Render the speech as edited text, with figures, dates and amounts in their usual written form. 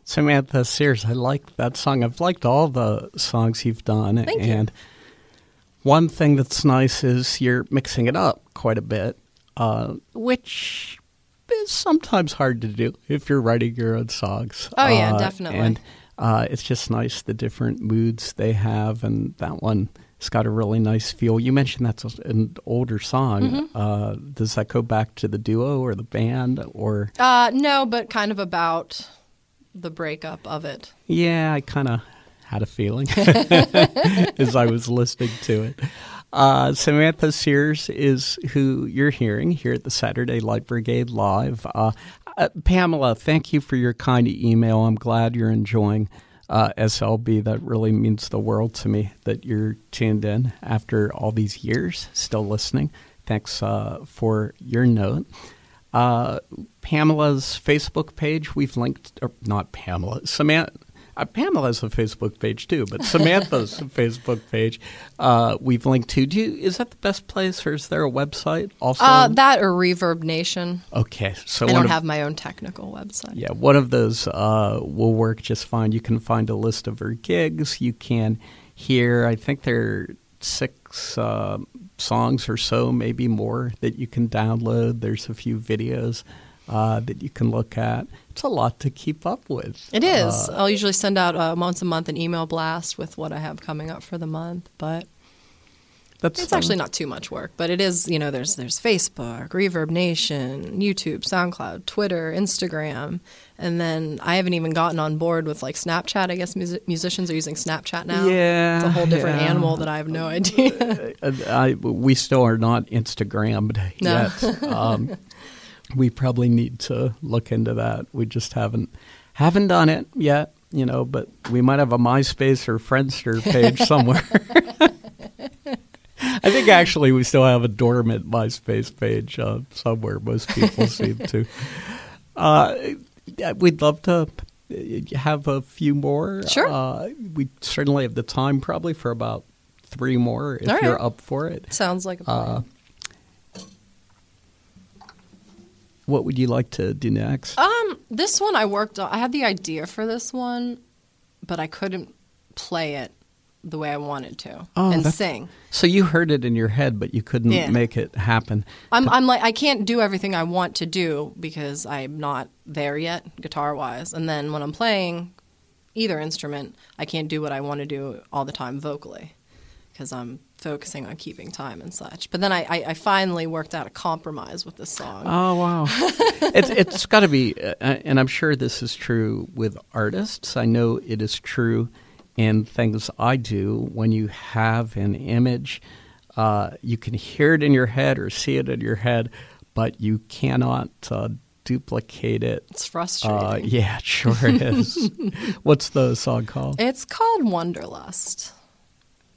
Samantha Sears, I like that song. I've liked all the songs you've done. Thank you. And one thing that's nice is you're mixing it up quite a bit, which is sometimes hard to do if you're writing your own songs. Oh, yeah, definitely. And it's just nice, the different moods they have, and that one has got a really nice feel. You mentioned that's an older song. Mm-hmm. Does that go back to the duo or the band? Or No, but kind of about the breakup of it. Yeah, I kind of had a feeling as I was listening to it. Samantha Sears is who you're hearing here at the Saturday Light Brigade Live. Pamela, thank you for your kind email. I'm glad you're enjoying SLB. That really means the world to me that you're tuned in after all these years, still listening. Thanks for your note. Pamela's Facebook page, we've linked, or not Pamela, Samantha. Pamela's a Facebook page too, but Samantha's Facebook page we've linked to. Is that the best place, or is there a website also? That or Reverb Nation. Okay, so I don't have my own technical website. Yeah, one of those will work just fine. You can find a list of her gigs. You can hear, I think there are 6 songs or so, maybe more, that you can download. There's a few videos that you can look at. It's a lot to keep up with. It is. I'll usually send out once a month an email blast with what I have coming up for the month, but it's actually not too much work. But it is, there's Facebook, Reverb Nation, YouTube, SoundCloud, Twitter, Instagram, and then I haven't even gotten on board with Snapchat. I guess musicians are using Snapchat now. Yeah. It's a whole different animal that I have no idea. We still are not Instagrammed yet. We probably need to look into that. We just haven't done it yet, but we might have a MySpace or Friendster page somewhere. I think actually we still have a dormant MySpace page somewhere. Most people seem to. We'd love to have a few more. Sure. We certainly have the time probably for about 3 more if you're up for it. Sounds like a plan. What would you like to do next? This one I worked on. I had the idea for this one, but I couldn't play it the way I wanted to sing. So you heard it in your head, but you couldn't make it happen. I'm like, I can't do everything I want to do because I'm not there yet, guitar-wise. And then when I'm playing either instrument, I can't do what I want to do all the time vocally because I'm focusing on keeping time and such. But then I finally worked out a compromise with this song. Oh, wow. It's got to be, and I'm sure this is true with artists. I know it is true in things I do. When you have an image, you can hear it in your head or see it in your head, but you cannot duplicate it. It's frustrating. Yeah, it sure is. What's the song called? It's called Wanderlust.